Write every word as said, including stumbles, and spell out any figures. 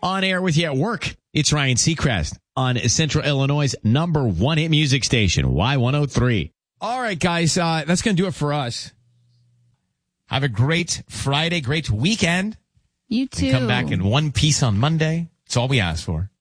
On air with you at work. It's Ryan Seacrest on Central Illinois' number one hit music station, Y one oh three. All right, guys, uh, that's going to do it for us. Have a great Friday, great weekend. You too. And come back in one piece on Monday. That's all we ask for.